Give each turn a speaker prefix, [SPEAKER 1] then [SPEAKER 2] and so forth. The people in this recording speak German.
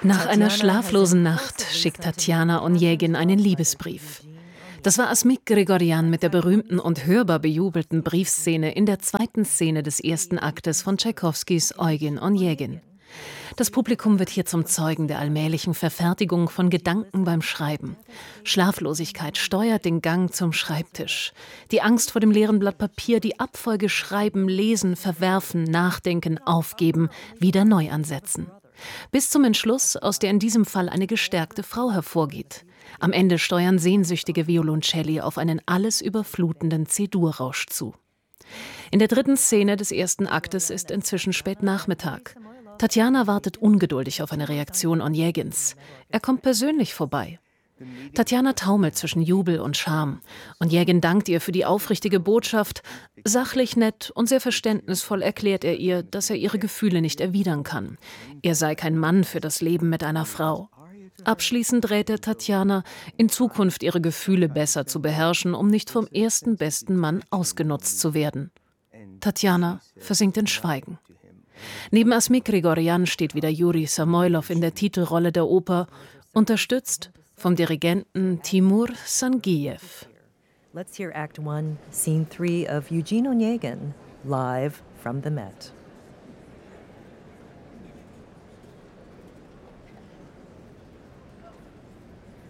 [SPEAKER 1] Nach einer schlaflosen Nacht schickt Tatjana Onegin einen Liebesbrief. Das war Asmik Grigorjan mit der berühmten und hörbar bejubelten Briefszene in der zweiten Szene des ersten Aktes von Tschaikowskis Eugen Onegin. Das Publikum wird hier zum Zeugen der allmählichen Verfertigung von Gedanken beim Schreiben. Schlaflosigkeit steuert den Gang zum Schreibtisch. Die Angst vor dem leeren Blatt Papier, die Abfolge schreiben, lesen, verwerfen, nachdenken, aufgeben, wieder neu ansetzen. Bis zum Entschluss, aus der in diesem Fall eine gestärkte Frau hervorgeht. Am Ende steuern sehnsüchtige Violoncelli auf einen alles überflutenden C-Dur-Rausch zu. In der dritten Szene des ersten Aktes ist inzwischen spät Nachmittag. Tatjana wartet ungeduldig auf eine Reaktion Onegins. Er kommt persönlich vorbei. Tatjana taumelt zwischen Jubel und Scham. Onegin dankt ihr für die aufrichtige Botschaft. Sachlich nett und sehr verständnisvoll erklärt er ihr, dass er ihre Gefühle nicht erwidern kann. Er sei kein Mann für das Leben mit einer Frau. Abschließend rät er Tatjana, in Zukunft ihre Gefühle besser zu beherrschen, um nicht vom ersten besten Mann ausgenutzt zu werden. Tatjana versinkt in Schweigen. Neben Asmik Grigorjan steht wieder Juri Samoilov in der Titelrolle der Oper, unterstützt vom Dirigenten Timur Sangiyev.
[SPEAKER 2] Let's hear Act 1, Scene 3 of Eugene Onegin, live from the Met.